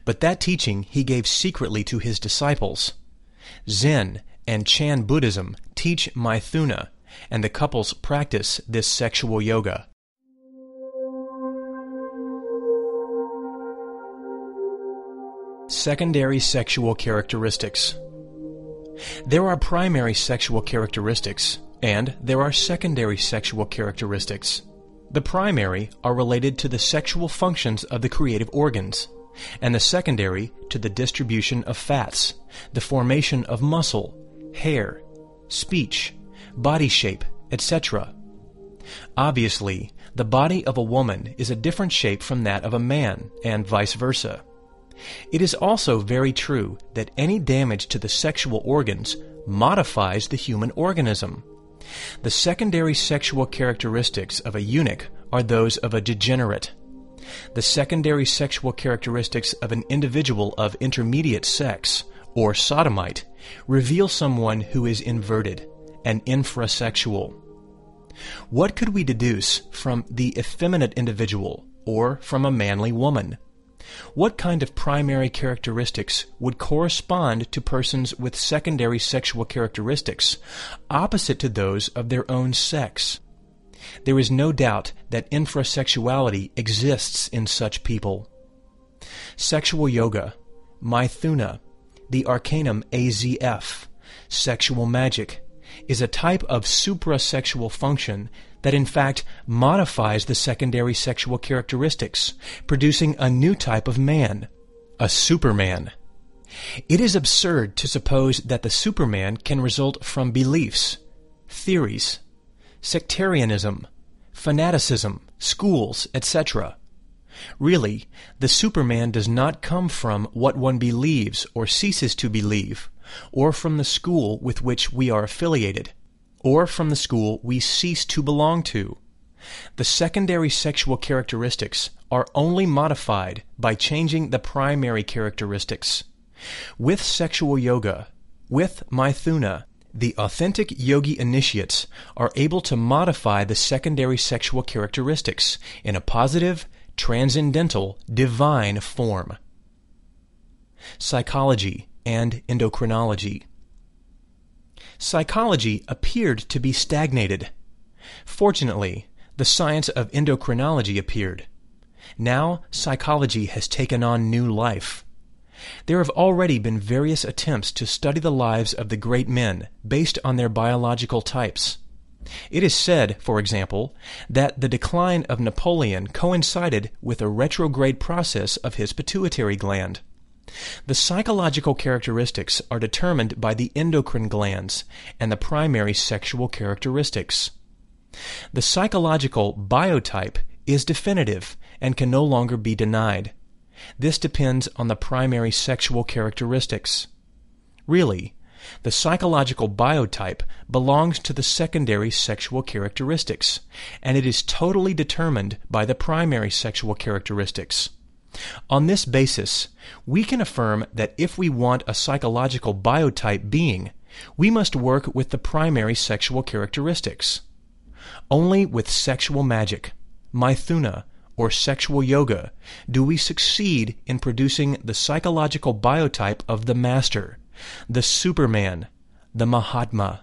but that teaching he gave secretly to his disciples. Zen and Chan Buddhism teach Maithuna, and the couples practice this sexual yoga. Secondary sexual characteristics. There are primary sexual characteristics, and there are secondary sexual characteristics. The primary are related to the sexual functions of the creative organs, and the secondary to the distribution of fats, the formation of muscle, hair, speech, body shape, etc. Obviously, the body of a woman is a different shape from that of a man, and vice versa. It is also very true that any damage to the sexual organs modifies the human organism. The secondary sexual characteristics of a eunuch are those of a degenerate. The secondary sexual characteristics of an individual of intermediate sex, or sodomite, reveal someone who is inverted, an infrasexual. What could we deduce from the effeminate individual, or from a manly woman? What kind of primary characteristics would correspond to persons with secondary sexual characteristics opposite to those of their own sex? There is no doubt that infrasexuality exists in such people. Sexual yoga, Maithuna, the arcanum AZF, sexual magic, is a type of suprasexual function that in fact modifies the secondary sexual characteristics, producing a new type of man, a superman. It is absurd to suppose that the superman can result from beliefs, theories, sectarianism, fanaticism, schools, etc. Really, the superman does not come from what one believes or ceases to believe, or from the school with which we are affiliated, or from the school we cease to belong to. The secondary sexual characteristics are only modified by changing the primary characteristics. With sexual yoga, with Maithuna, the authentic yogi initiates are able to modify the secondary sexual characteristics in a positive, transcendental, divine form. Psychology and endocrinology. Psychology appeared to be stagnated. Fortunately, the science of endocrinology appeared. Now, psychology has taken on new life. There have already been various attempts to study the lives of the great men based on their biological types. It is said, for example, that the decline of Napoleon coincided with a retrograde process of his pituitary gland. The psychological characteristics are determined by the endocrine glands and the primary sexual characteristics. The psychological biotype is definitive and can no longer be denied. This depends on the primary sexual characteristics. Really, the psychological biotype belongs to the secondary sexual characteristics, and it is totally determined by the primary sexual characteristics. On this basis, we can affirm that if we want a psychological biotype being, we must work with the primary sexual characteristics. Only with sexual magic, Maithuna, or sexual yoga do we succeed in producing the psychological biotype of the master, the Superman, the Mahatma.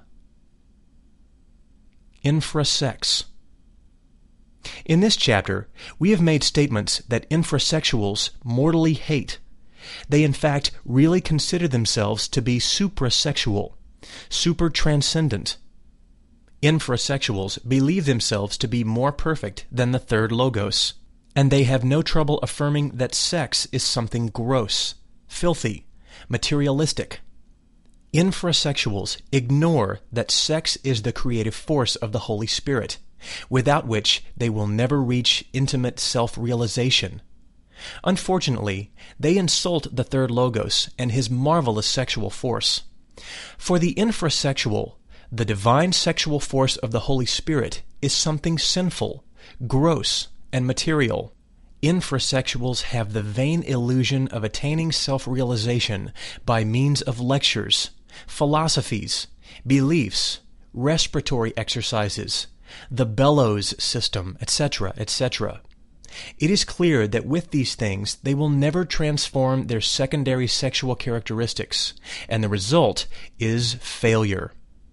Infrasex. In this chapter, we have made statements that infrasexuals mortally hate. They in fact really consider themselves to be suprasexual, super-transcendent. Infrasexuals believe themselves to be more perfect than the third logos, and they have no trouble affirming that sex is something gross, filthy, materialistic. Infrasexuals ignore that sex is the creative force of the Holy Spirit, without which they will never reach intimate self-realization. Unfortunately, they insult the third logos and his marvelous sexual force. For the infrasexual, the divine sexual force of the Holy Spirit is something sinful, gross, and material. Infrasexuals have the vain illusion of attaining self-realization by means of lectures, philosophies, beliefs, respiratory exercises, the bellows system, etc., etc. It is clear that with these things they will never transform their secondary sexual characteristics, and the result is failure.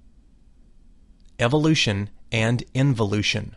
Evolution and involution.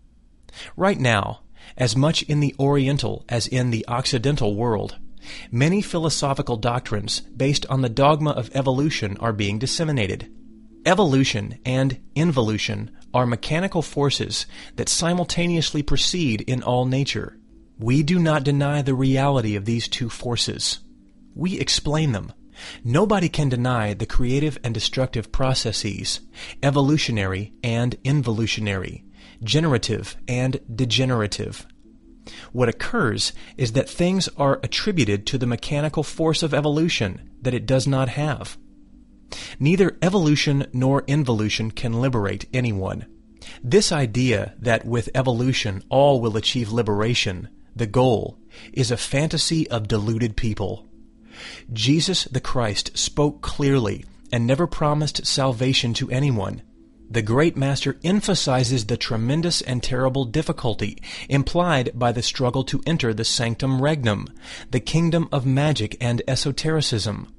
Right now, as much in the Oriental as in the Occidental world, many philosophical doctrines based on the dogma of evolution are being disseminated. Evolution and involution are mechanical forces that simultaneously proceed in all nature. We do not deny the reality of these two forces. We explain them. Nobody can deny the creative and destructive processes, evolutionary and involutionary, generative and degenerative. What occurs is that things are attributed to the mechanical force of evolution that it does not have. Neither evolution nor involution can liberate anyone. This idea that with evolution all will achieve liberation, the goal, is a fantasy of deluded people. Jesus the Christ spoke clearly and never promised salvation to anyone. The great master emphasizes the tremendous and terrible difficulty implied by the struggle to enter the sanctum regnum, the kingdom of magic and esotericism.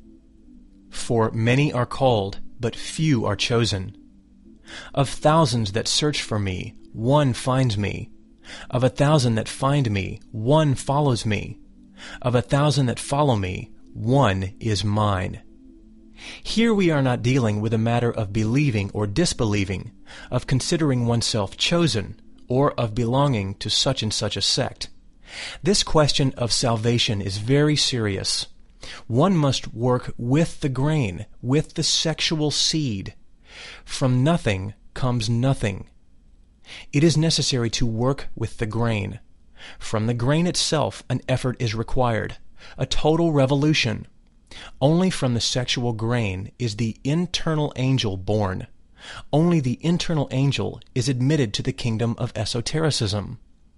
For many are called, but few are chosen. Of thousands that search for me, one finds me. Of 1,000 that find me, one follows me. Of 1,000 that follow me, one is mine. Here we are not dealing with a matter of believing or disbelieving, of considering oneself chosen, or of belonging to such and such a sect. This question of salvation is very serious. One must work with the grain, with the sexual seed. From nothing comes nothing. It is necessary to work with the grain. From the grain itself an effort is required, a total revolution. Only from the sexual grain is the internal angel born. Only the internal angel is admitted to the kingdom of esotericism.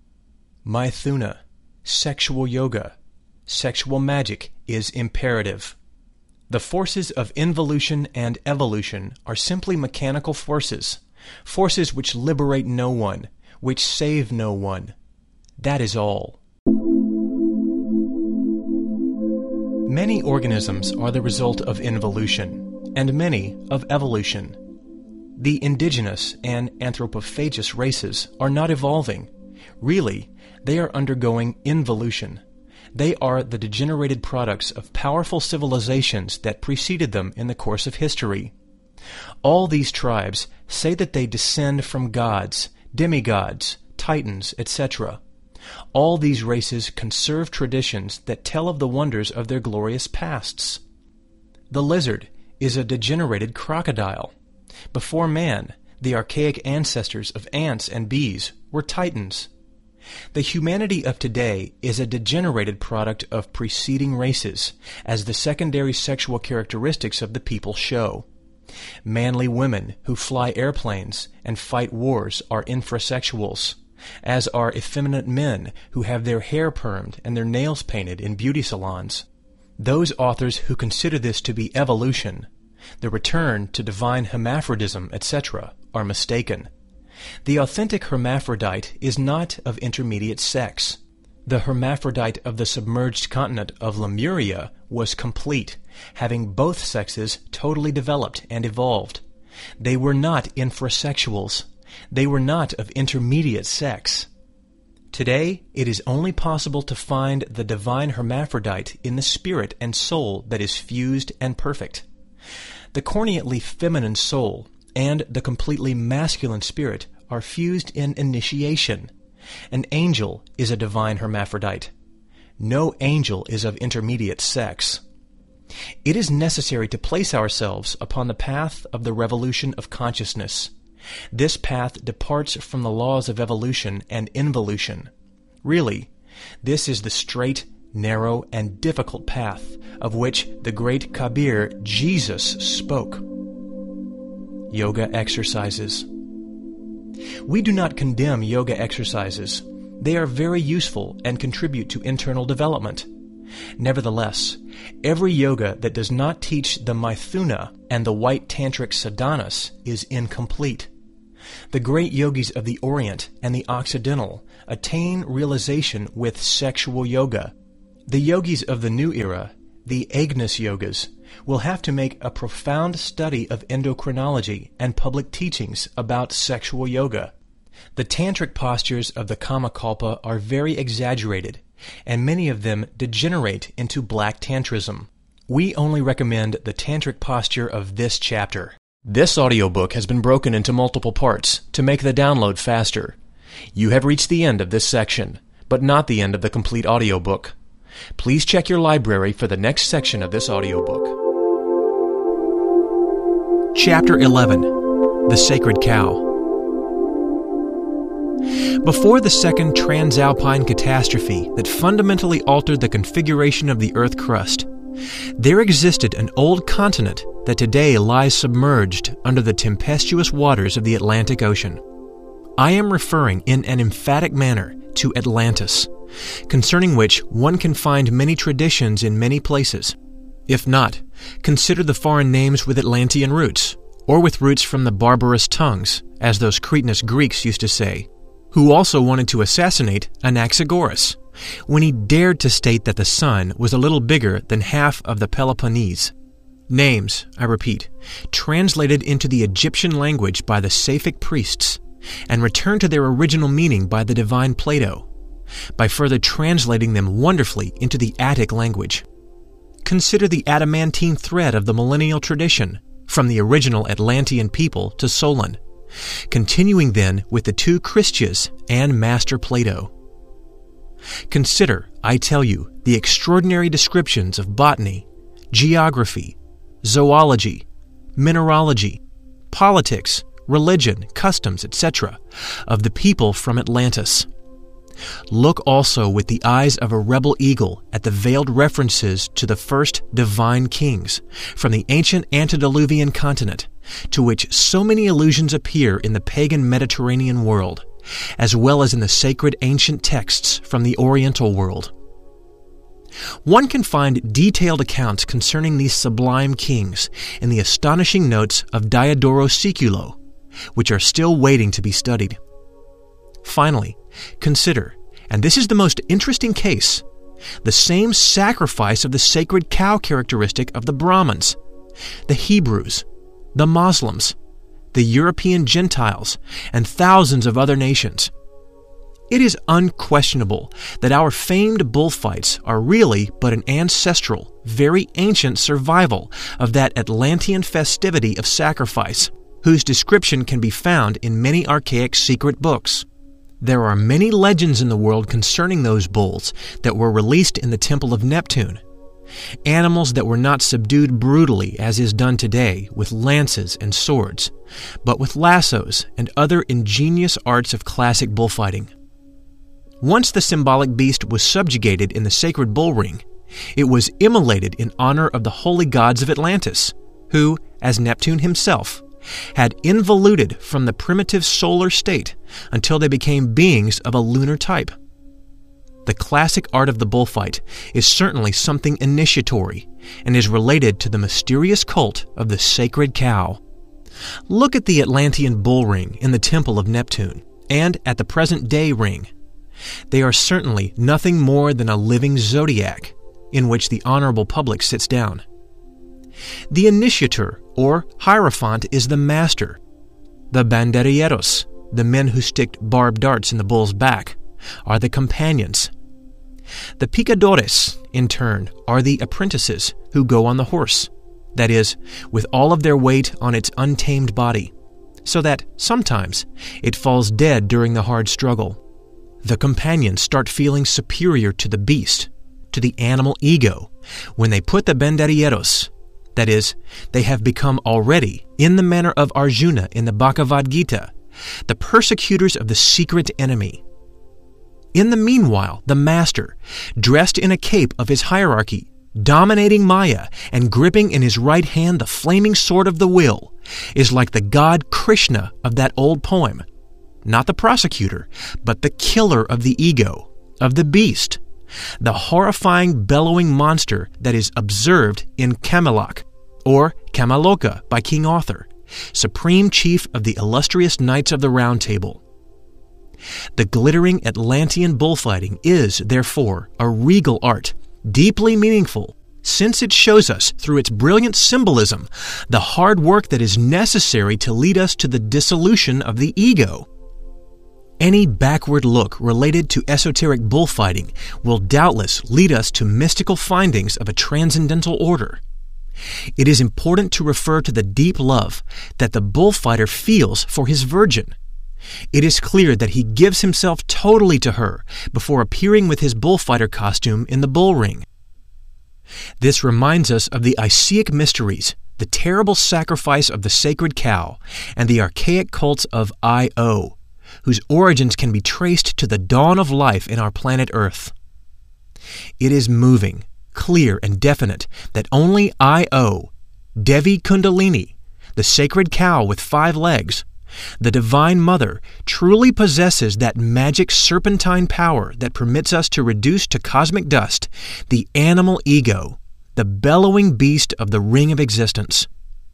Maithuna, sexual yoga, sexual magic is imperative. The forces of involution and evolution are simply mechanical forces, forces which liberate no one, which save no one. That is all. Many organisms are the result of involution, and many of evolution. The indigenous and anthropophagous races are not evolving. Really, they are undergoing involution. They are the degenerated products of powerful civilizations that preceded them in the course of history. All these tribes say that they descend from gods, demigods, titans, etc. All these races conserve traditions that tell of the wonders of their glorious pasts. The lizard is a degenerated crocodile. Before man, the archaic ancestors of ants and bees were titans. The humanity of today is a degenerated product of preceding races, as the secondary sexual characteristics of the people show. Manly women who fly airplanes and fight wars are infrasexuals, as are effeminate men who have their hair permed and their nails painted in beauty salons. Those authors who consider this to be evolution, the return to divine hermaphrodism, etc., are mistaken. The authentic hermaphrodite is not of intermediate sex. The hermaphrodite of the submerged continent of Lemuria was complete, having both sexes totally developed and evolved. They were not infrasexuals. They were not of intermediate sex. Today, it is only possible to find the divine hermaphrodite in the spirit and soul that is fused and perfect. The corneately feminine soul and the completely masculine spirit are fused in initiation. An angel is a divine hermaphrodite. No angel is of intermediate sex. It is necessary to place ourselves upon the path of the revolution of consciousness. This path departs from the laws of evolution and involution. Really, this is the straight, narrow, and difficult path of which the great Kabir, Jesus, spoke. Yoga exercises. We do not condemn yoga exercises. They are very useful and contribute to internal development. Nevertheless, every yoga that does not teach the Maithuna and the white tantric sadhanas is incomplete. The great yogis of the Orient and the Occidental attain realization with sexual yoga. The yogis of the new era, the Agnes yogas, will have to make a profound study of endocrinology and public teachings about sexual yoga. The tantric postures of the Kamakalpa are very exaggerated, and many of them degenerate into black tantrism. We only recommend the tantric posture of this chapter. This audiobook has been broken into multiple parts to make the download faster. You have reached the end of this section, but not the end of the complete audiobook. Please check your library for the next section of this audiobook. Chapter 11. The Sacred Cow. Before the second transalpine catastrophe that fundamentally altered the configuration of the Earth crust, there existed an old continent that today lies submerged under the tempestuous waters of the Atlantic Ocean. I am referring in an emphatic manner to Atlantis, concerning which one can find many traditions in many places. If not, consider the foreign names with Atlantean roots, or with roots from the barbarous tongues, as those Cretinous Greeks used to say, who also wanted to assassinate Anaxagoras, when he dared to state that the sun was a little bigger than half of the Peloponnese. Names, I repeat, translated into the Egyptian language by the Saphic priests, and returned to their original meaning by the divine Plato, by further translating them wonderfully into the Attic language. Consider the adamantine thread of the millennial tradition, from the original Atlantean people to Solon, continuing then with the two Christias and Master Plato. Consider, I tell you, the extraordinary descriptions of botany, geography, zoology, mineralogy, politics, religion, customs, etc., of the people from Atlantis. Look also with the eyes of a rebel eagle at the veiled references to the first divine kings from the ancient antediluvian continent, to which so many allusions appear in the pagan Mediterranean world, as well as in the sacred ancient texts from the Oriental world. One can find detailed accounts concerning these sublime kings in the astonishing notes of Diodoro Siculo, which are still waiting to be studied. Finally, consider, and this is the most interesting case, the same sacrifice of the sacred cow characteristic of the Brahmins, the Hebrews, the Muslims, the European Gentiles, and thousands of other nations. It is unquestionable that our famed bullfights are really but an ancestral, very ancient survival of that Atlantean festivity of sacrifice, whose description can be found in many archaic secret books. There are many legends in the world concerning those bulls that were released in the Temple of Neptune. Animals that were not subdued brutally as is done today with lances and swords, but with lassos and other ingenious arts of classic bullfighting. Once the symbolic beast was subjugated in the sacred bull ring, it was immolated in honor of the holy gods of Atlantis, who, as Neptune himself, had involuted from the primitive solar state until they became beings of a lunar type. The classic art of the bullfight is certainly something initiatory and is related to the mysterious cult of the sacred cow. Look at the Atlantean bull ring in the Temple of Neptune and at the present-day ring. They are certainly nothing more than a living zodiac in which the honorable public sits down. The initiator, or hierophant, is the master. The banderilleros, the men who stick barbed darts in the bull's back, are the companions. The picadores, in turn, are the apprentices who go on the horse, that is, with all of their weight on its untamed body, so that, sometimes, it falls dead during the hard struggle. The companions start feeling superior to the beast, to the animal ego, when they put the banderilleros, that is, they have become already, in the manner of Arjuna in the Bhagavad Gita, the persecutors of the secret enemy. In the meanwhile, the master, dressed in a cape of his hierarchy, dominating Maya and gripping in his right hand the flaming sword of the will, is like the god Krishna of that old poem, not the prosecutor, but the killer of the ego, of the beast, the horrifying bellowing monster that is observed in Camelot, or Camaloca by King Arthur, supreme chief of the illustrious Knights of the Round Table. The glittering Atlantean bullfighting is, therefore, a regal art, deeply meaningful, since it shows us, through its brilliant symbolism, the hard work that is necessary to lead us to the dissolution of the ego. Any backward look related to esoteric bullfighting will doubtless lead us to mystical findings of a transcendental order. It is important to refer to the deep love that the bullfighter feels for his virgin. It is clear that he gives himself totally to her before appearing with his bullfighter costume in the bull ring. This reminds us of the Isaic mysteries, the terrible sacrifice of the sacred cow, and the archaic cults of Io, whose origins can be traced to the dawn of life in our planet Earth. It is moving, clear, and definite that only Io, Devi Kundalini, the sacred cow with 5 legs, the Divine Mother, truly possesses that magic serpentine power that permits us to reduce to cosmic dust the animal ego, the bellowing beast of the ring of existence.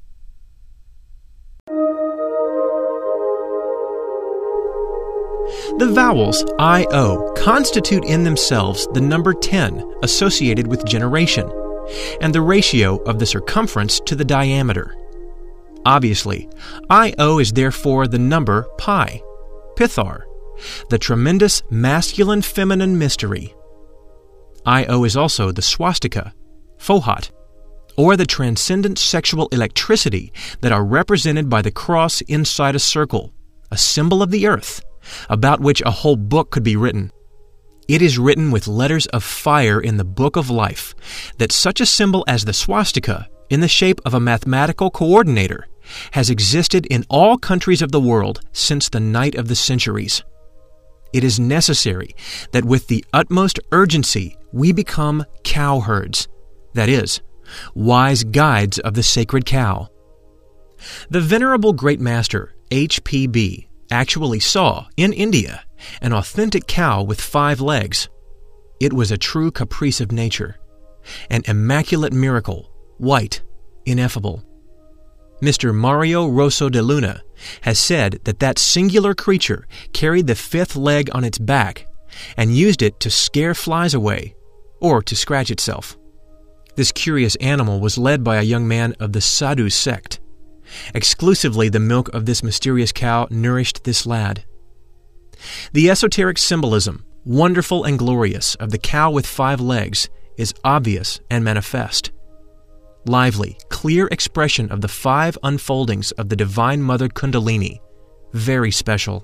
The vowels I-O constitute in themselves the number 10 associated with generation, and the ratio of the circumference to the diameter. Obviously, I-O is therefore the number pi, Pithar, the tremendous masculine-feminine mystery. I-O is also the swastika, Fohat, or the transcendent sexual electricity that are represented by the cross inside a circle, a symbol of the earth, about which a whole book could be written. It is written with letters of fire in the book of life that such a symbol as the swastika, in the shape of a mathematical coordinator, has existed in all countries of the world since the night of the centuries. It is necessary that with the utmost urgency we become cowherds, that is, wise guides of the sacred cow. The Venerable Great Master, H.P.B., actually saw, in India, an authentic cow with 5 legs. It was a true caprice of nature, an immaculate miracle, white, ineffable. Mr. Mario Rosso de Luna has said that that singular creature carried the 5th leg on its back and used it to scare flies away or to scratch itself. This curious animal was led by a young man of the Sadhu sect. Exclusively the milk of this mysterious cow nourished this lad. The esoteric symbolism, wonderful and glorious, of the cow with 5 legs is obvious and manifest. Lively, clear expression of the 5 unfoldings of the Divine Mother Kundalini, very special.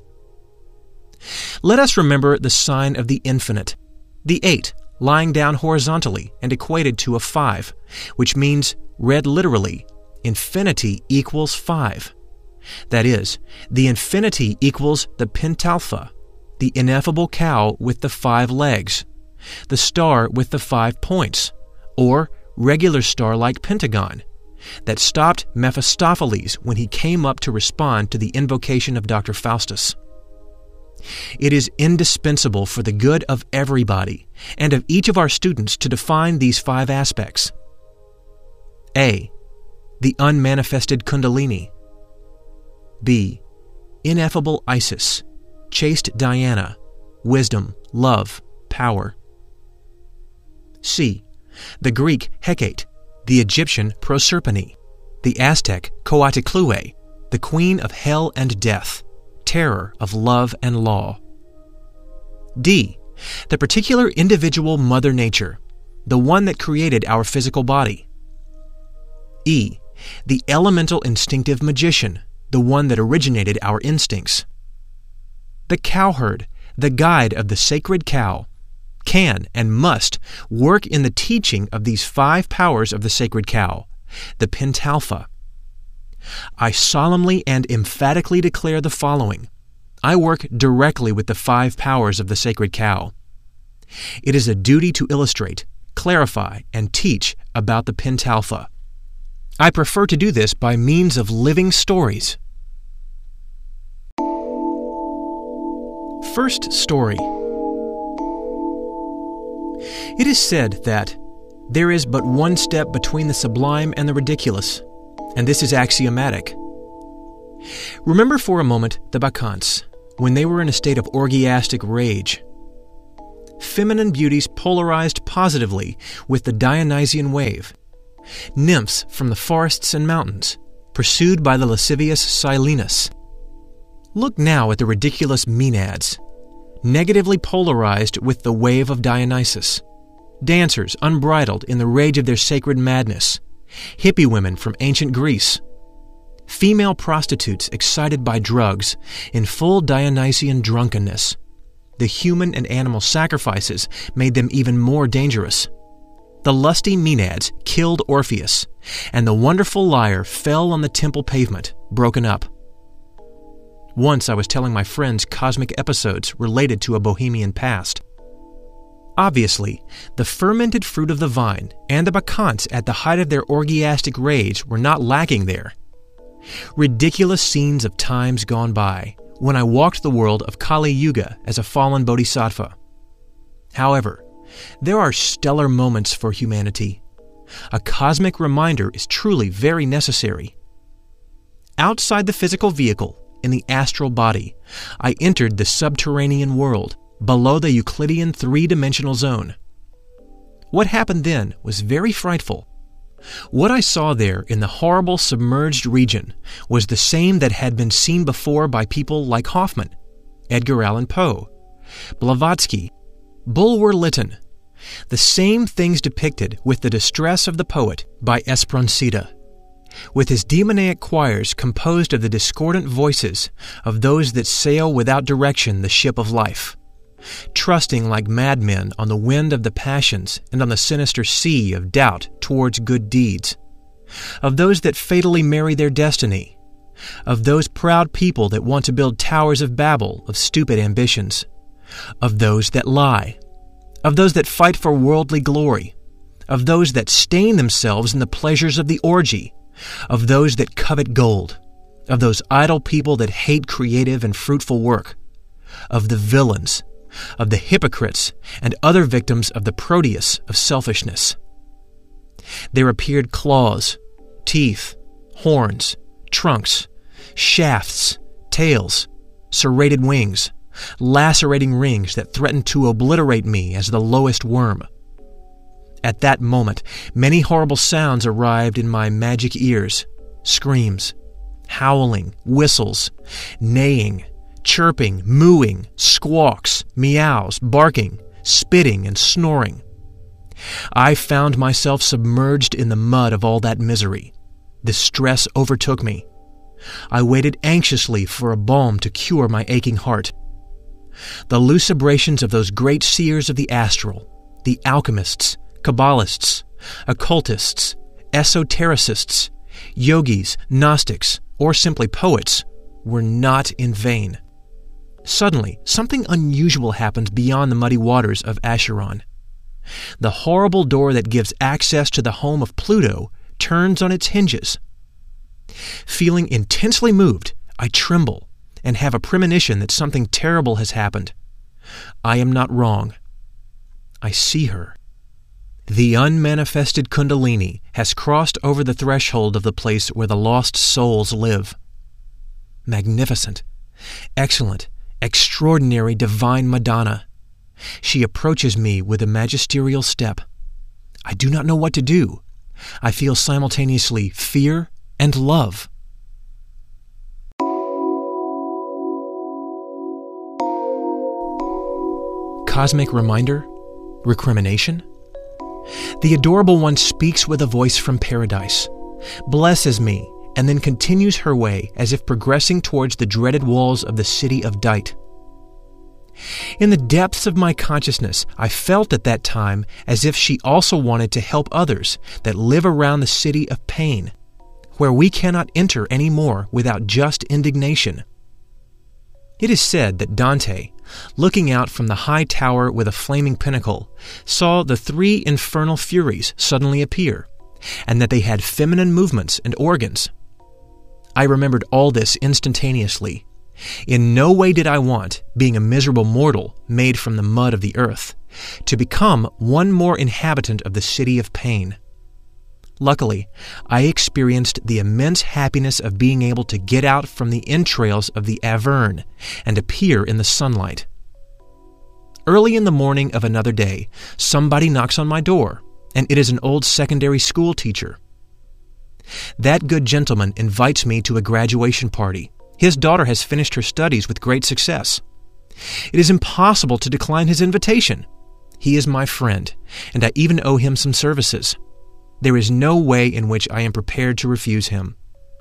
Let us remember the sign of the infinite, the 8 lying down horizontally and equated to a 5, which means, read literally, infinity equals 5. That is, the infinity equals the pentalpha, the ineffable cow with the 5 legs, the star with the 5 points, or regular star-like pentagon, that stopped Mephistopheles when he came up to respond to the invocation of Dr. Faustus. It is indispensable for the good of everybody and of each of our students to define these 5 aspects. A. The unmanifested Kundalini. B. Ineffable Isis, chaste Diana, wisdom, love, power. C. The Greek Hecate, the Egyptian Proserpine, the Aztec Coatlicue, the queen of hell and death, terror of love and law. D. The particular individual Mother Nature, the one that created our physical body. E. The elemental instinctive magician, the one that originated our instincts. The cowherd, the guide of the sacred cow, can and must work in the teaching of these 5 powers of the sacred cow, the pentalpha. I solemnly and emphatically declare the following. I work directly with the 5 powers of the sacred cow. It is a duty to illustrate, clarify, and teach about the pentalpha. I prefer to do this by means of living stories. First story. It is said that there is but one step between the sublime and the ridiculous, and this is axiomatic. Remember for a moment the Bacchantes, when they were in a state of orgiastic rage. Feminine beauties polarized positively with the Dionysian wave. Nymphs from the forests and mountains, pursued by the lascivious Silenus. Look now at the ridiculous Maenads, negatively polarized with the wave of Dionysus. Dancers unbridled in the rage of their sacred madness. Hippie women from ancient Greece. Female prostitutes excited by drugs in full Dionysian drunkenness. The human and animal sacrifices made them even more dangerous. The lusty Maenads killed Orpheus, and the wonderful lyre fell on the temple pavement, broken up. Once I was telling my friends cosmic episodes related to a bohemian past. Obviously, the fermented fruit of the vine and the Bacchantes at the height of their orgiastic rage were not lacking there. Ridiculous scenes of times gone by, when I walked the world of Kali Yuga as a fallen bodhisattva. However, there are stellar moments for humanity. A cosmic reminder is truly very necessary. Outside the physical vehicle, in the astral body, I entered the subterranean world, below the Euclidean three-dimensional zone. What happened then was very frightful. What I saw there in the horrible submerged region was the same that had been seen before by people like Hoffman, Edgar Allan Poe, Blavatsky, Bulwer Lytton. The same things depicted with the distress of the poet by Espronceda, with his demoniac choirs composed of the discordant voices of those that sail without direction the ship of life, trusting like madmen on the wind of the passions and on the sinister sea of doubt towards good deeds, of those that fatally marry their destiny, of those proud people that want to build towers of Babel of stupid ambitions, of those that lie, of those that fight for worldly glory, of those that stain themselves in the pleasures of the orgy, of those that covet gold, of those idle people that hate creative and fruitful work, of the villains, of the hypocrites, and other victims of the Proteus of selfishness. There appeared claws, teeth, horns, trunks, shafts, tails, serrated wings, lacerating rings that threatened to obliterate me as the lowest worm. At that moment, many horrible sounds arrived in my magic ears: screams, howling, whistles, neighing, chirping, mooing, squawks, meows, barking, spitting, and snoring. I found myself submerged in the mud of all that misery. Distress overtook me. I waited anxiously for a balm to cure my aching heart. The lucubrations of those great seers of the astral, the alchemists, Kabbalists, occultists, esotericists, yogis, Gnostics, or simply poets, were not in vain. Suddenly, something unusual happened beyond the muddy waters of Acheron. The horrible door that gives access to the home of Pluto turns on its hinges. Feeling intensely moved, I tremble and have a premonition that something terrible has happened. I am not wrong. I see her. The unmanifested Kundalini has crossed over the threshold of the place where the lost souls live. Magnificent, excellent, extraordinary divine Madonna. She approaches me with a magisterial step. I do not know what to do. I feel simultaneously fear and love. Cosmic reminder? Recrimination? The Adorable One speaks with a voice from paradise, blesses me, and then continues her way as if progressing towards the dreaded walls of the city of Dite. In the depths of my consciousness, I felt at that time as if she also wanted to help others that live around the city of pain, where we cannot enter any more without just indignation. It is said that Dante, looking out from the high tower with a flaming pinnacle, saw the three infernal furies suddenly appear, and that they had feminine movements and organs. I remembered all this instantaneously. In no way did I want, being a miserable mortal made from the mud of the earth, to become one more inhabitant of the city of pain. Luckily, I experienced the immense happiness of being able to get out from the entrails of the Averne and appear in the sunlight. Early in the morning of another day, somebody knocks on my door, and it is an old secondary school teacher. That good gentleman invites me to a graduation party. His daughter has finished her studies with great success. It is impossible to decline his invitation. He is my friend, and I even owe him some services. There is no way in which I am prepared to refuse him.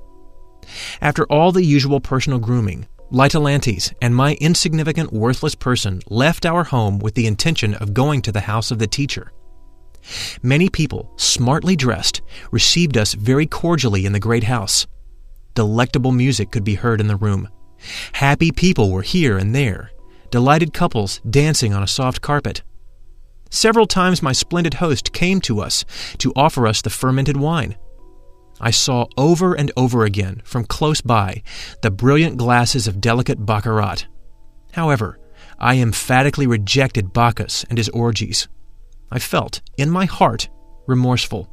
After all the usual personal grooming, Lytolantes and my insignificant, worthless person left our home with the intention of going to the house of the teacher. Many people, smartly dressed, received us very cordially in the great house. Delectable music could be heard in the room. Happy people were here and there, delighted couples dancing on a soft carpet. Several times my splendid host came to us to offer us the fermented wine. I saw over and over again, from close by, the brilliant glasses of delicate baccarat. However, I emphatically rejected Bacchus and his orgies. I felt, in my heart, remorseful.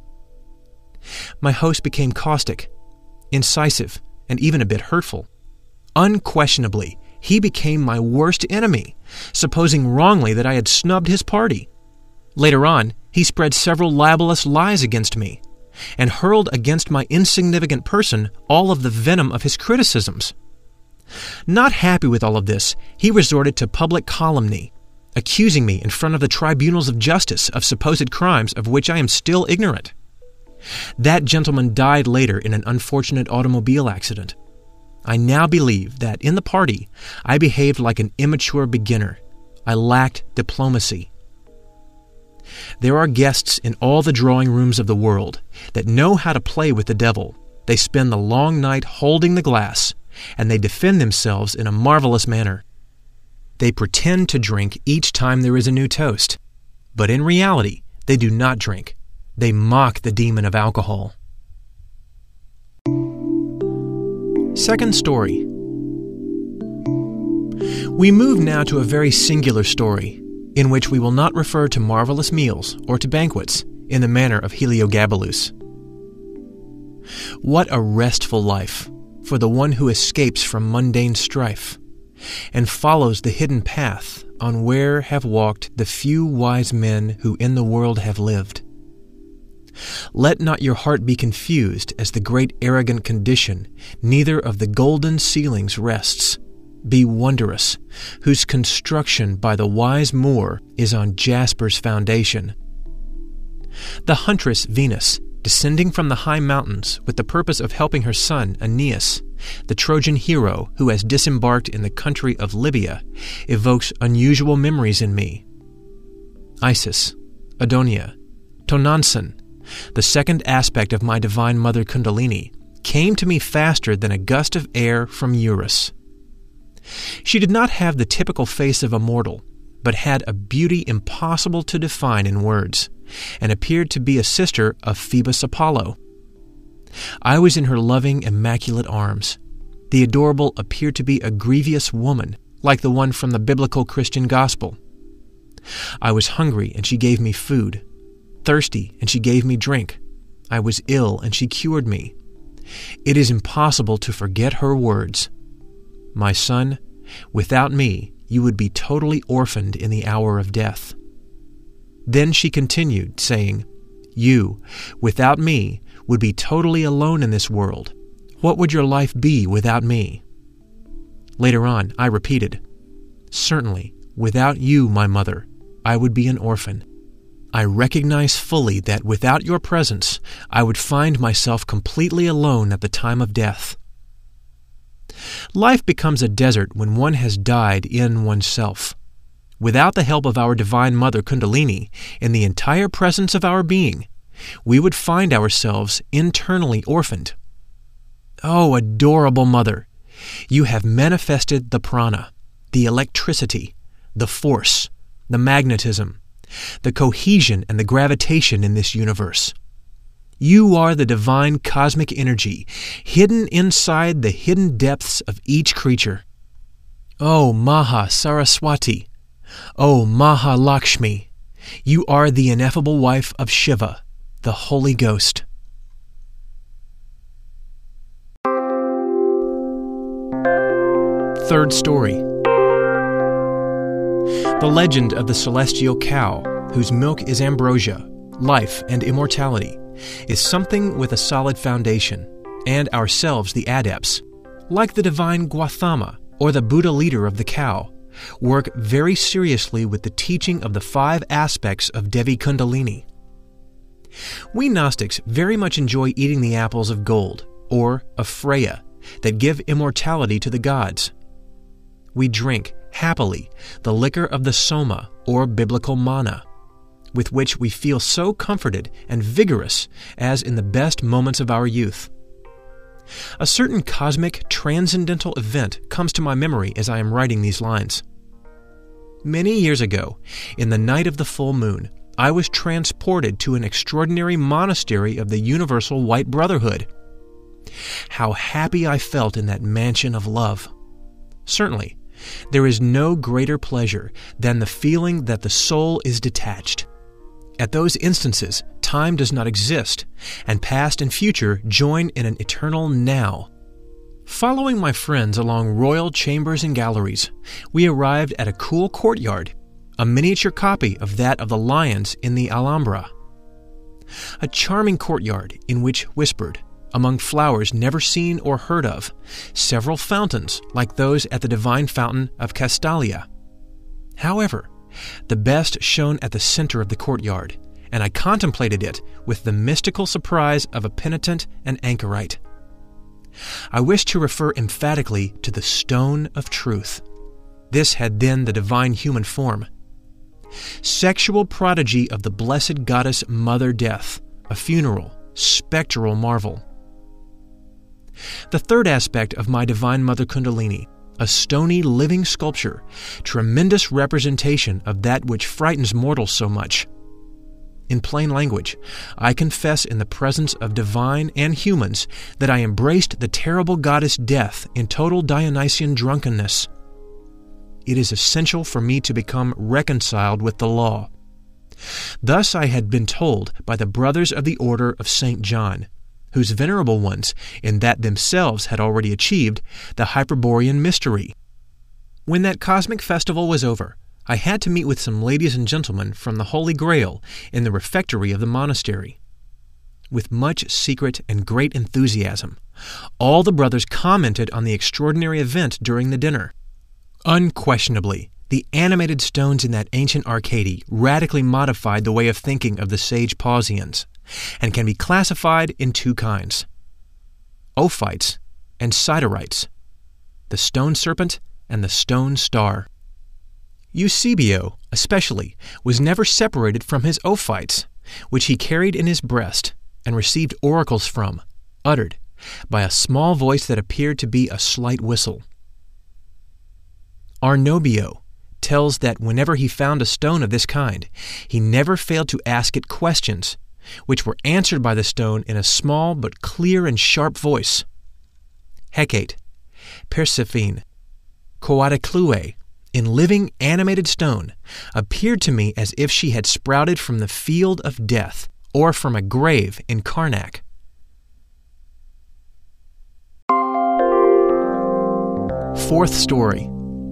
My host became caustic, incisive, and even a bit hurtful. Unquestionably, he became my worst enemy, supposing wrongly that I had snubbed his party. Later on, he spread several libelous lies against me, and hurled against my insignificant person all of the venom of his criticisms. Not happy with all of this, he resorted to public calumny, accusing me in front of the tribunals of justice of supposed crimes of which I am still ignorant. That gentleman died later in an unfortunate automobile accident. I now believe that in the party I behaved like an immature beginner. I lacked diplomacy. There are guests in all the drawing rooms of the world that know how to play with the devil. They spend the long night holding the glass, and they defend themselves in a marvelous manner. They pretend to drink each time there is a new toast, but in reality, they do not drink. They mock the demon of alcohol. Second story. We move now to a very singular story, in which we will not refer to marvelous meals or to banquets in the manner of Heliogabalus. What a restful life for the one who escapes from mundane strife and follows the hidden path on where have walked the few wise men who in the world have lived. Let not your heart be confused as the great arrogant condition neither of the golden ceilings rests. Be wondrous, whose construction by the wise Moor is on Jasper's foundation. The huntress Venus, descending from the high mountains with the purpose of helping her son Aeneas, the Trojan hero who has disembarked in the country of Libya, evokes unusual memories in me. Isis, Adonia, Tonantzin, the second aspect of my divine mother Kundalini, came to me faster than a gust of air from Eurus. She did not have the typical face of a mortal, but had a beauty impossible to define in words, and appeared to be a sister of Phoebus Apollo. I was in her loving, immaculate arms. The adorable appeared to be a grievous woman, like the one from the biblical Christian gospel. I was hungry, and she gave me food. Thirsty, and she gave me drink. I was ill, and she cured me. It is impossible to forget her words. My son, without me, you would be totally orphaned in the hour of death. Then she continued, saying, You, without me, would be totally alone in this world. What would your life be without me? Later on, I repeated, Certainly, without you, my mother, I would be an orphan. I recognize fully that without your presence, I would find myself completely alone at the time of death. Life becomes a desert when one has died in oneself. Without the help of our Divine Mother Kundalini, in the entire presence of our being, we would find ourselves internally orphaned. Oh, adorable Mother! You have manifested the prana, the electricity, the force, the magnetism, the cohesion and the gravitation in this universe. You are the divine cosmic energy hidden inside the hidden depths of each creature. O Maha Saraswati, O Maha Lakshmi, you are the ineffable wife of Shiva, the Holy Ghost. Third story. The legend of the celestial cow, whose milk is ambrosia, life, and immortality, is something with a solid foundation, and ourselves the adepts, like the divine Gautama or the Buddha leader of the cow, work very seriously with the teaching of the 5 aspects of Devi Kundalini. We Gnostics very much enjoy eating the apples of gold, or of Freya, that give immortality to the gods. We drink, happily, the liquor of the Soma, or biblical manna, with which we feel so comforted and vigorous as in the best moments of our youth. A certain cosmic, transcendental event comes to my memory as I am writing these lines. Many years ago, in the night of the full moon, I was transported to an extraordinary monastery of the Universal White Brotherhood. How happy I felt in that mansion of love! Certainly, there is no greater pleasure than the feeling that the soul is detached. At those instances, time does not exist, and past and future join in an eternal now. Following my friends along royal chambers and galleries, we arrived at a cool courtyard, a miniature copy of that of the lions in the Alhambra. A charming courtyard in which whispered, among flowers never seen or heard of, several fountains like those at the divine fountain of Castalia. However, the best shone at the center of the courtyard, and I contemplated it with the mystical surprise of a penitent and anchorite. I wish to refer emphatically to the Stone of Truth. This had then the divine human form. Sexual prodigy of the blessed goddess Mother Death, a funeral, spectral marvel. The third aspect of my Divine Mother Kundalini, a stony living sculpture, tremendous representation of that which frightens mortals so much. In plain language, I confess in the presence of divine and humans that I embraced the terrible goddess Death in total Dionysian drunkenness. It is essential for me to become reconciled with the law. Thus I had been told by the Brothers of the Order of St. John, whose venerable ones in that themselves had already achieved the Hyperborean mystery. When that cosmic festival was over, I had to meet with some ladies and gentlemen from the Holy Grail in the refectory of the monastery. With much secret and great enthusiasm, all the brothers commented on the extraordinary event during the dinner. Unquestionably, the animated stones in that ancient Arcady radically modified the way of thinking of the sage Pausians, and can be classified in 2 kinds: ophites and siderites, the stone serpent and the stone star. Eusebio, especially, was never separated from his ophites, which he carried in his breast and received oracles from, uttered by a small voice that appeared to be a slight whistle. Arnobio tells that whenever he found a stone of this kind, he never failed to ask it questions, which were answered by the stone in a small but clear and sharp voice. Hecate, Persephone, Coatlicue, in living animated stone, appeared to me as if she had sprouted from the field of death or from a grave in Karnak. Fourth story.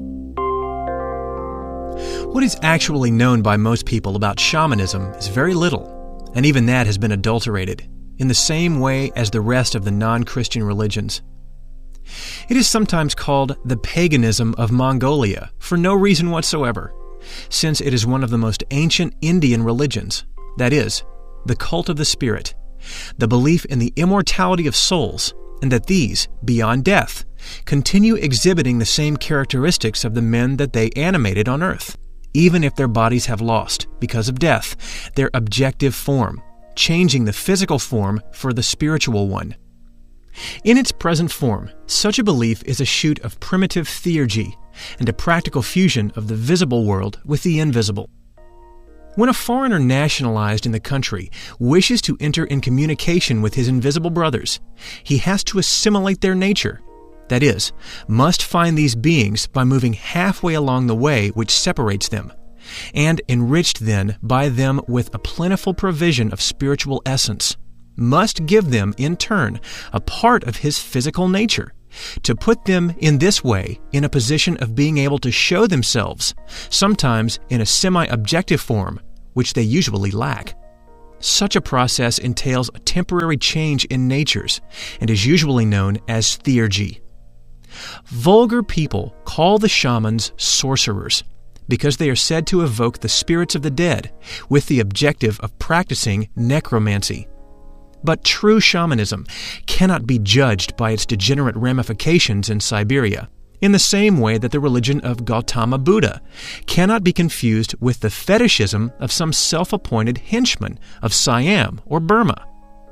What is actually known by most people about shamanism is very little, and even that has been adulterated, in the same way as the rest of the non-Christian religions. It is sometimes called the paganism of Mongolia for no reason whatsoever, since it is one of the most ancient Indian religions, that is, the cult of the spirit, the belief in the immortality of souls, and that these, beyond death, continue exhibiting the same characteristics of the men that they animated on earth, even if their bodies have lost, because of death, their objective form, changing the physical form for the spiritual one. In its present form, such a belief is a shoot of primitive theurgy and a practical fusion of the visible world with the invisible. When a foreigner nationalized in the country wishes to enter in communication with his invisible brothers, he has to assimilate their nature, that is, must find these beings by moving halfway along the way which separates them, and enriched then by them with a plentiful provision of spiritual essence, must give them, in turn, a part of his physical nature, to put them in this way in a position of being able to show themselves, sometimes in a semi-objective form, which they usually lack. Such a process entails a temporary change in natures and is usually known as theurgy. Vulgar people call the shamans sorcerers because they are said to evoke the spirits of the dead with the objective of practicing necromancy. But true shamanism cannot be judged by its degenerate ramifications in Siberia, in the same way that the religion of Gautama Buddha cannot be confused with the fetishism of some self-appointed henchman of Siam or Burma.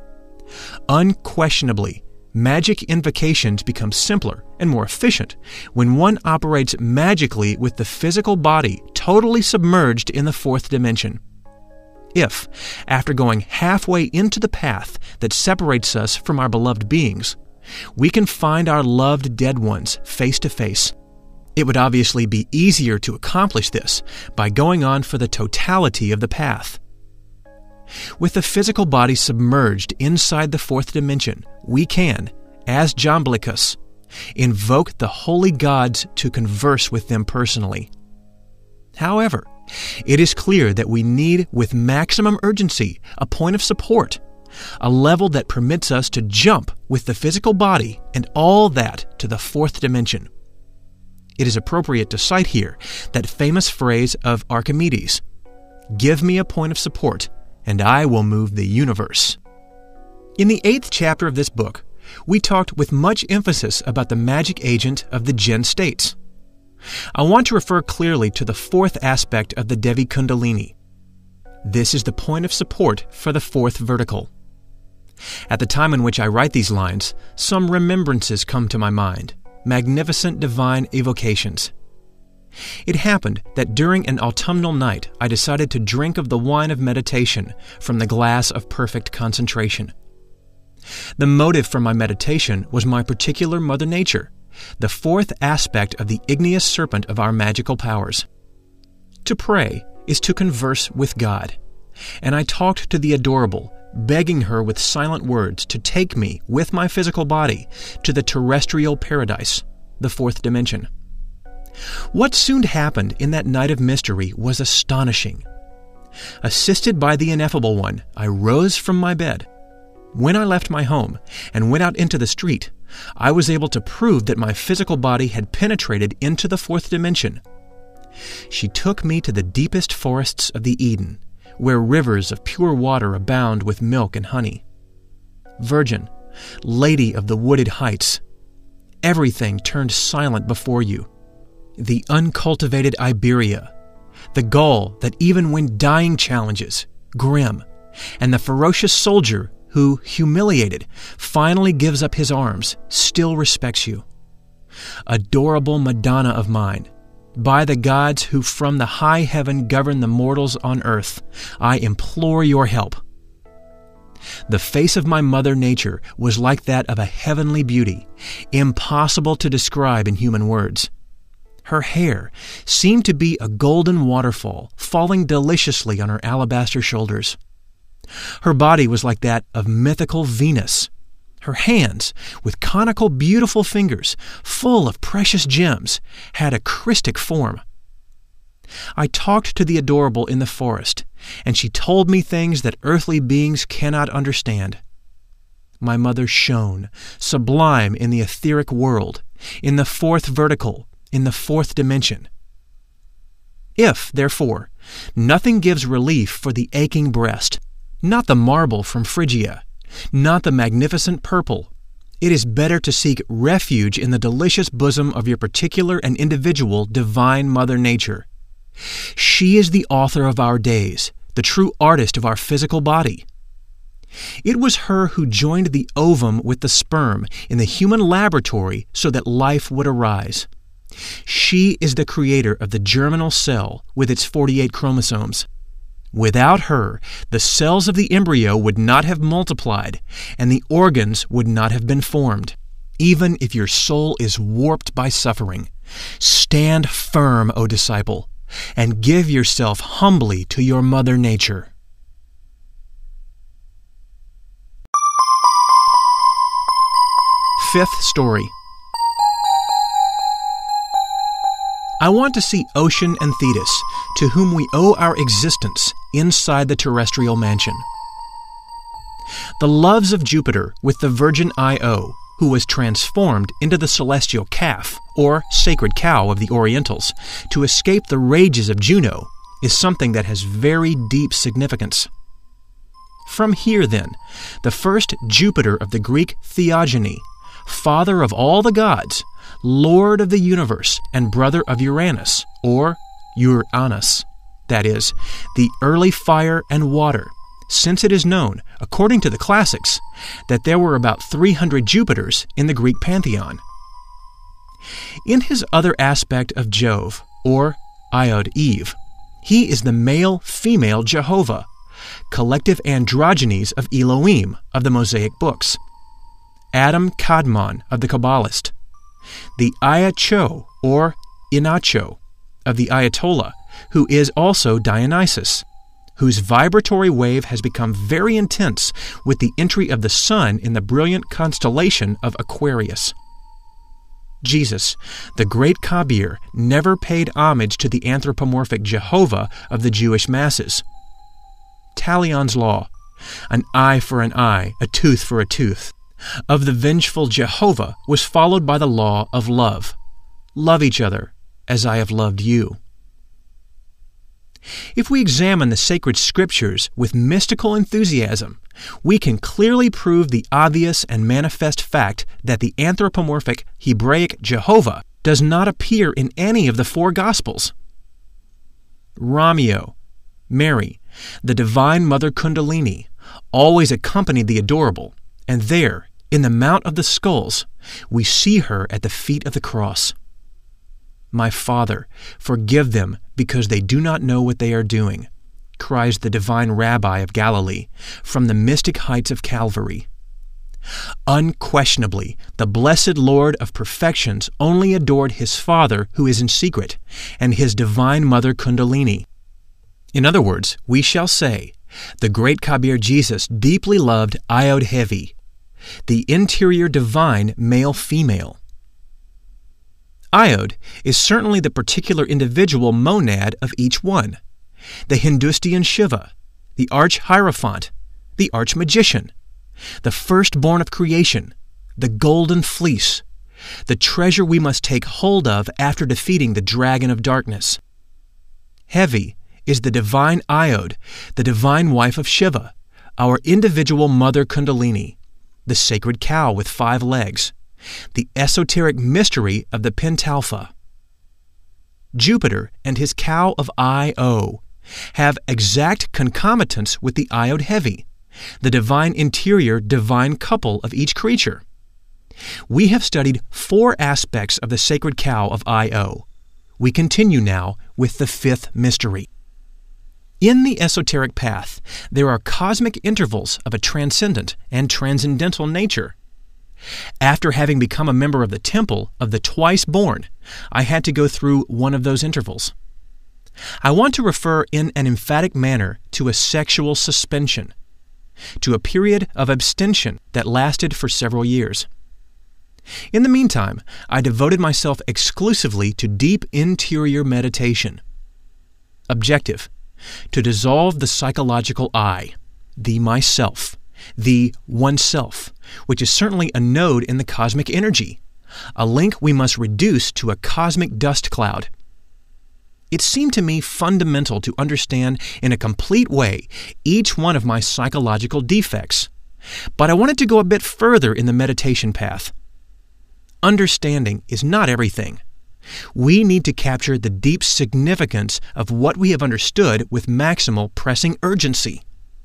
Unquestionably, magic invocations become simpler and more efficient when one operates magically with the physical body totally submerged in the fourth dimension. If, after going halfway into the path that separates us from our beloved beings, we can find our loved dead ones face to face, it would obviously be easier to accomplish this by going on for the totality of the path. With the physical body submerged inside the fourth dimension, we can, as Jamblichus, invoke the holy gods to converse with them personally. However, it is clear that we need, with maximum urgency, a point of support, a level that permits us to jump with the physical body and all that to the fourth dimension. It is appropriate to cite here that famous phrase of Archimedes, "Give me a point of support, and I will move the universe." In the 8th chapter of this book, we talked with much emphasis about the magic agent of the Gen states. I want to refer clearly to the 4th aspect of the Devi Kundalini. This is the point of support for the 4th vertical. At the time in which I write these lines, some remembrances come to my mind, magnificent divine evocations. It happened that during an autumnal night I decided to drink of the wine of meditation from the glass of perfect concentration. The motive for my meditation was my particular Mother Nature, the 4th aspect of the igneous serpent of our magical powers. To pray is to converse with God, and I talked to the adorable, begging her with silent words to take me, with my physical body, to the terrestrial paradise, the 4th dimension. What soon happened in that night of mystery was astonishing. Assisted by the Ineffable One, I rose from my bed. When I left my home and went out into the street, I was able to prove that my physical body had penetrated into the 4th dimension. She took me to the deepest forests of the Eden, where rivers of pure water abound with milk and honey. Virgin, Lady of the wooded heights, everything turned silent before you. The uncultivated Iberia, the Gaul that even when dying challenges, grim, and the ferocious soldier who, humiliated, finally gives up his arms, still respects you. Adorable Madonna of mine, by the gods who from the high heaven govern the mortals on earth, I implore your help. The face of my Mother Nature was like that of a heavenly beauty, impossible to describe in human words. Her hair seemed to be a golden waterfall falling deliciously on her alabaster shoulders. Her body was like that of mythical Venus. Her hands, with conical beautiful fingers, full of precious gems, had a Christic form. I talked to the adorable in the forest, and she told me things that earthly beings cannot understand. My mother shone, sublime in the etheric world, in the 4th vertical, in the 4th dimension. If, therefore, nothing gives relief for the aching breast, not the marble from Phrygia, not the magnificent purple, it is better to seek refuge in the delicious bosom of your particular and individual divine Mother Nature. She is the author of our days, the true artist of our physical body. It was her who joined the ovum with the sperm in the human laboratory so that life would arise. She is the creator of the germinal cell with its 48 chromosomes. Without her, the cells of the embryo would not have multiplied, and the organs would not have been formed. Even if your soul is warped by suffering, stand firm, O disciple, and give yourself humbly to your Mother Nature. Fifth story, I want to see Ocean and Thetis, to whom we owe our existence inside the terrestrial mansion. The loves of Jupiter with the virgin Io, who was transformed into the celestial calf, or sacred cow of the Orientals, to escape the rages of Juno, is something that has very deep significance. From here, then, the first Jupiter of the Greek theogony, father of all the gods, lord of the universe, and brother of Uranus, or Uranus, that is, the early fire and water, since it is known, according to the classics, that there were about 300 Jupiters in the Greek pantheon. In his other aspect of Jove, or Iod Eve, he is the male-female Jehovah, collective androgynes of Elohim of the Mosaic books, Adam Kadmon of the Kabbalist, the Ayacho, or Inacho, of the Ayatollah, who is also Dionysus, whose vibratory wave has become very intense with the entry of the sun in the brilliant constellation of Aquarius. Jesus, the great Kabir, never paid homage to the anthropomorphic Jehovah of the Jewish masses. Talion's law, an eye for an eye, a tooth for a tooth, of the vengeful Jehovah was followed by the law of love. Love each other as I have loved you. If we examine the sacred scriptures with mystical enthusiasm, we can clearly prove the obvious and manifest fact that the anthropomorphic Hebraic Jehovah does not appear in any of the four Gospels. Romeo, Mary, the Divine Mother Kundalini, always accompanied the adorable, and there, in the Mount of the Skulls, we see her at the feet of the cross. My Father, forgive them, because they do not know what they are doing, cries the divine Rabbi of Galilee from the mystic heights of Calvary. Unquestionably, the blessed Lord of perfections only adored his Father who is in secret, and his divine Mother Kundalini. In other words, we shall say, the great Kabir Jesus deeply loved Iod Hevi, the interior divine male-female. Iod is certainly the particular individual monad of each one, the Hindustian Shiva, the arch-hierophant, the arch-magician, the firstborn of creation, the golden fleece, the treasure we must take hold of after defeating the dragon of darkness. Hevi is the divine Iod, the divine wife of Shiva, our individual mother Kundalini, the sacred cow with 5 legs, the esoteric mystery of the pentalpha. Jupiter and his cow of Io have exact concomitance with the Iod Hevi, the divine interior divine couple of each creature. We have studied 4 aspects of the sacred cow of Io. We continue now with the 5th mystery. In the esoteric path, there are cosmic intervals of a transcendent and transcendental nature. After having become a member of the temple of the twice-born, I had to go through one of those intervals. I want to refer in an emphatic manner to a sexual suspension, to a period of abstention that lasted for several years. In the meantime, I devoted myself exclusively to deep interior meditation. Objective: to dissolve the psychological I, the myself, the oneself, which is certainly a node in the cosmic energy, a link we must reduce to a cosmic dust cloud. It seemed to me fundamental to understand in a complete way each one of my psychological defects, but I wanted to go a bit further in the meditation path. Understanding is not everything. We need to capture the deep significance of what we have understood with maximal pressing urgency.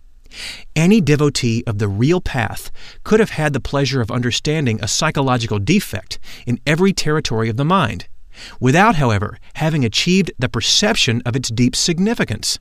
Any devotee of the real path could have had the pleasure of understanding a psychological defect in every territory of the mind, without, however, having achieved the perception of its deep significance.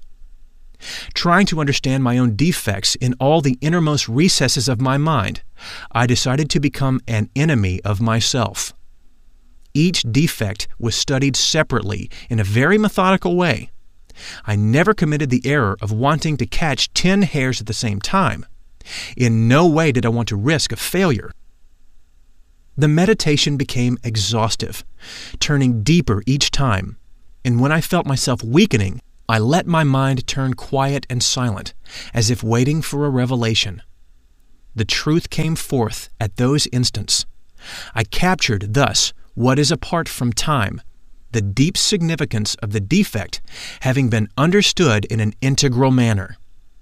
Trying to understand my own defects in all the innermost recesses of my mind, I decided to become an enemy of myself. Each defect was studied separately in a very methodical way. I never committed the error of wanting to catch 10 hares at the same time. In no way did I want to risk a failure. The meditation became exhaustive, turning deeper each time, and when I felt myself weakening, I let my mind turn quiet and silent, as if waiting for a revelation. The truth came forth at those instants. I captured thus what is apart from time, the deep significance of the defect having been understood in an integral manner.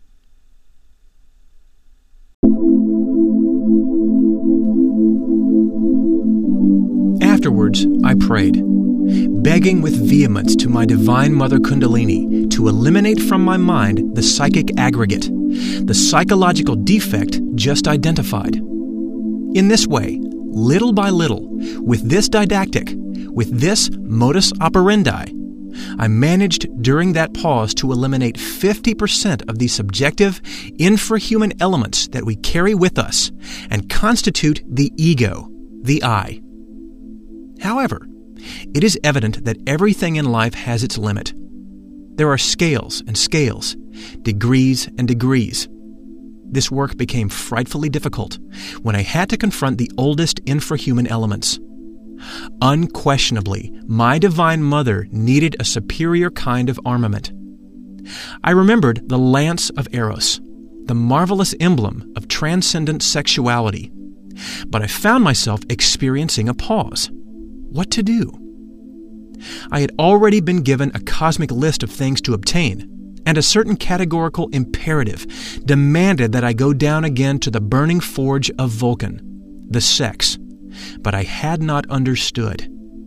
Afterwards, I prayed, begging with vehemence to my Divine Mother Kundalini to eliminate from my mind the psychic aggregate, the psychological defect just identified. In this way, little by little, with this didactic, with this modus operandi, I managed during that pause to eliminate 50% of the subjective, infrahuman elements that we carry with us and constitute the ego, the I. However, it is evident that everything in life has its limit. There are scales and scales, degrees and degrees. This work became frightfully difficult when I had to confront the oldest infrahuman elements. Unquestionably, my Divine Mother needed a superior kind of armament. I remembered the lance of Eros, the marvelous emblem of transcendent sexuality, but I found myself experiencing a pause. What to do? I had already been given a cosmic list of things to obtain, and a certain categorical imperative demanded that I go down again to the burning forge of Vulcan, the sex, but I had not understood.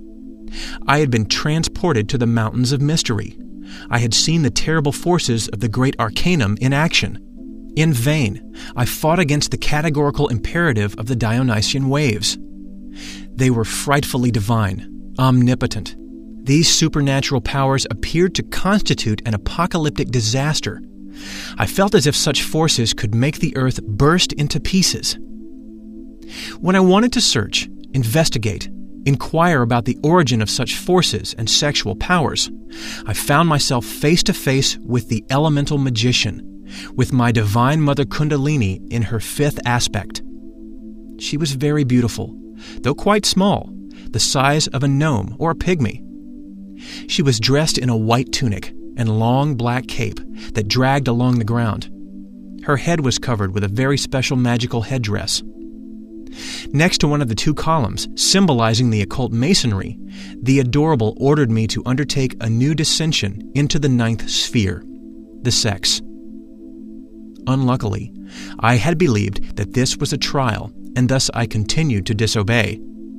I had been transported to the mountains of mystery. I had seen the terrible forces of the great arcanum in action. In vain, I fought against the categorical imperative of the Dionysian waves. They were frightfully divine, omnipotent. These supernatural powers appeared to constitute an apocalyptic disaster. I felt as if such forces could make the earth burst into pieces. When I wanted to search, investigate, inquire about the origin of such forces and sexual powers, I found myself face to face with the elemental magician, with my Divine Mother Kundalini in her fifth aspect. She was very beautiful, though quite small, the size of a gnome or a pygmy. She was dressed in a white tunic and long black cape that dragged along the ground. Her head was covered with a very special magical headdress. Next to one of the two columns, symbolizing the occult masonry, the Adorable ordered me to undertake a new descension into the ninth sphere, the sex. Unluckily, I had believed that this was a trial, and thus I continued to disobey.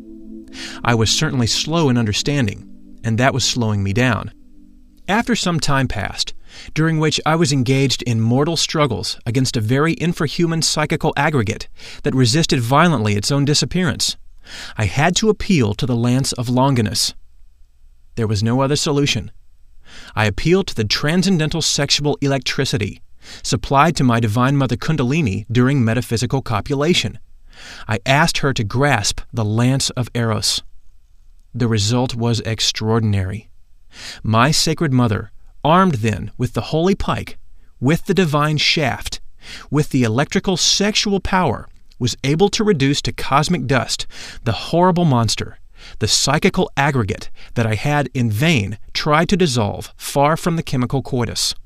I was certainly slow in understanding, and that was slowing me down. After some time passed, during which I was engaged in mortal struggles against a very infrahuman psychical aggregate that resisted violently its own disappearance, I had to appeal to the lance of Longinus. There was no other solution. I appealed to the transcendental sexual electricity supplied to my Divine Mother Kundalini during metaphysical copulation. I asked her to grasp the lance of Eros. The result was extraordinary. My Sacred Mother, armed then with the holy pike, with the divine shaft, with the electrical sexual power, was able to reduce to cosmic dust the horrible monster, the psychical aggregate that I had in vain tried to dissolve far from the chemical coitus.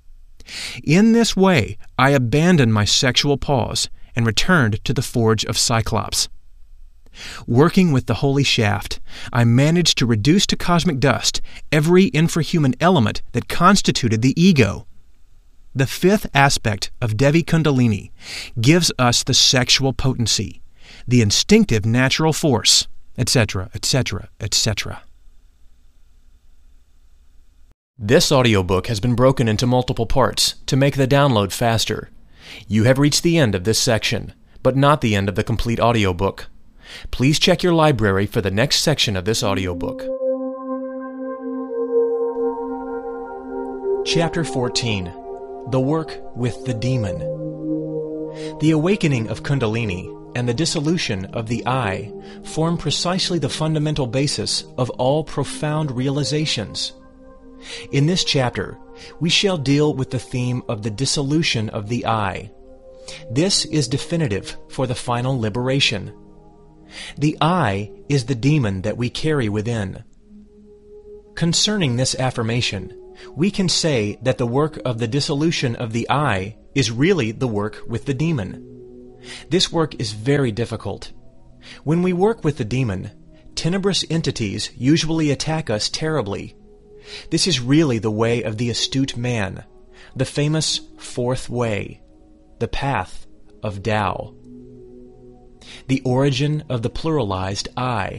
In this way, I abandoned my sexual pause and returned to the forge of Cyclops. Working with the holy shaft, I managed to reduce to cosmic dust every infrahuman element that constituted the ego. The fifth aspect of Devi Kundalini gives us the sexual potency, the instinctive natural force, etc., etc., etc. This audiobook has been broken into multiple parts to make the download faster. You have reached the end of this section, but not the end of the complete audiobook. Please check your library for the next section of this audiobook. Chapter 14. The Work with the Demon. The awakening of Kundalini and the dissolution of the I form precisely the fundamental basis of all profound realizations. In this chapter, we shall deal with the theme of the dissolution of the I. This is definitive for the final liberation. The I is the demon that we carry within. Concerning this affirmation, we can say that the work of the dissolution of the I is really the work with the demon. This work is very difficult. When we work with the demon, tenebrous entities usually attack us terribly. This is really the way of the astute man, the famous fourth way, the path of Tao. The origin of the pluralized I.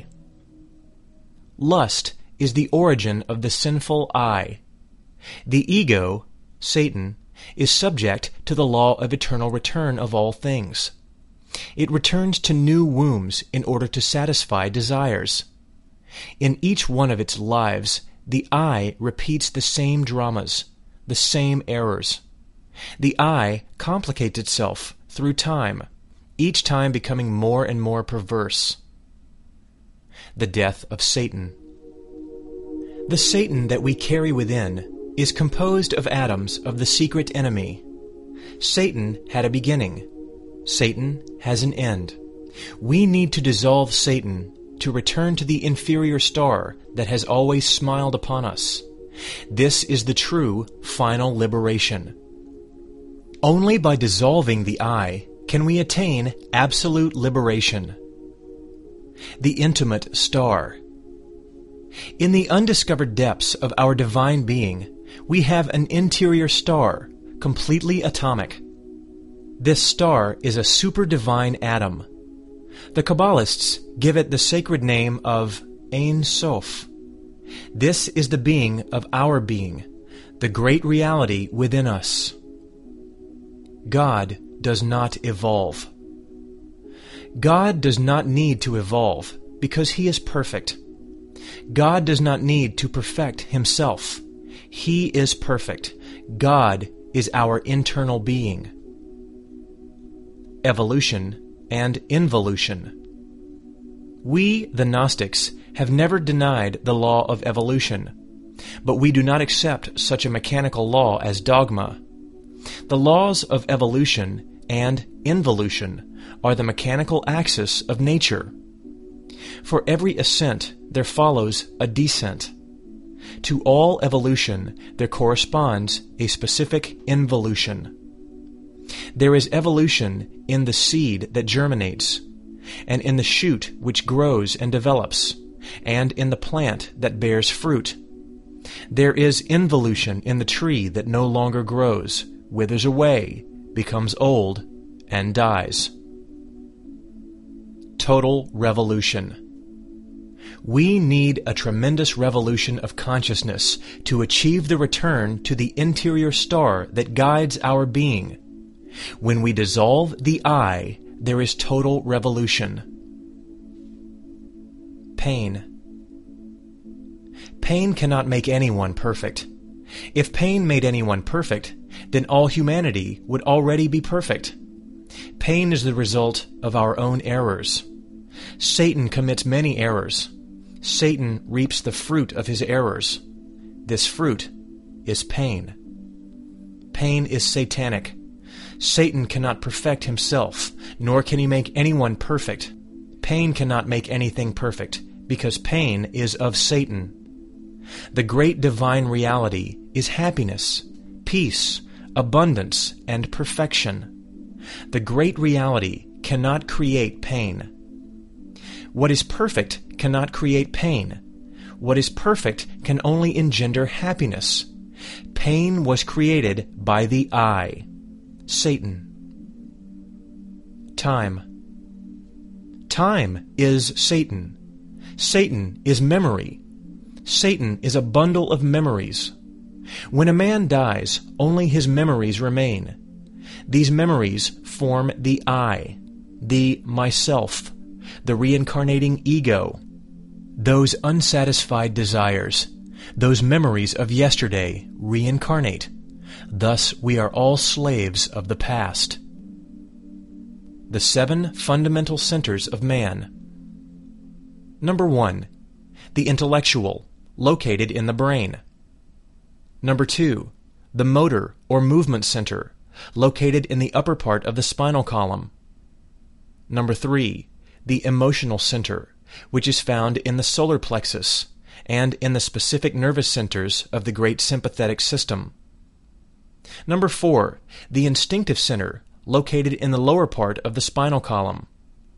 Lust is the origin of the sinful I. The ego, Satan, is subject to the law of eternal return of all things. It returns to new wombs in order to satisfy desires. In each one of its lives, the I repeats the same dramas, the same errors. The I complicates itself through time, each time becoming more and more perverse. The death of Satan. The Satan that we carry within is composed of atoms of the secret enemy. Satan had a beginning. Satan has an end. We need to dissolve Satan to return to the inferior star that has always smiled upon us. This is the true final liberation. Only by dissolving the I can we attain absolute liberation. The intimate star. In the undiscovered depths of our divine being, we have an interior star, completely atomic. This star is a super-divine atom. The Kabbalists give it the sacred name of Ein Sof. This is the being of our being, the great reality within us. God does not evolve. God does not need to evolve because He is perfect. God does not need to perfect Himself. He is perfect. God is our internal being. Evolution and involution. We, the Gnostics, have never denied the law of evolution, but we do not accept such a mechanical law as dogma. The laws of evolution and involution are the mechanical axis of nature. For every ascent there follows a descent. To all evolution there corresponds a specific involution. There is evolution in the seed that germinates, and in the shoot which grows and develops, and in the plant that bears fruit. There is involution in the tree that no longer grows, withers away, becomes old, and dies. Total revolution. We need a tremendous revolution of consciousness to achieve the return to the interior star that guides our being. When we dissolve the I, there is total revolution. Pain. Pain cannot make anyone perfect. If pain made anyone perfect, then all humanity would already be perfect. Pain is the result of our own errors. Satan commits many errors. Satan reaps the fruit of his errors. This fruit is pain. Pain is satanic. Satan cannot perfect himself, nor can he make anyone perfect. Pain cannot make anything perfect, because pain is of Satan. The great divine reality is happiness, peace, abundance, and perfection. The great reality cannot create pain. What is perfect cannot create pain. What is perfect can only engender happiness. Pain was created by the I, Satan. Time. Time is Satan. Satan is memory. Satan is a bundle of memories. When a man dies, only his memories remain. These memories form the I, the myself, the reincarnating ego. Those unsatisfied desires, those memories of yesterday, reincarnate. Thus we are all slaves of the past. The 7 fundamental centers of man. Number 1. The intellectual, located in the brain. Number 2. The motor or movement center, located in the upper part of the spinal column. Number 3. The emotional center, which is found in the solar plexus, and in the specific nervous centers of the great sympathetic system. Number 4, the instinctive center, located in the lower part of the spinal column.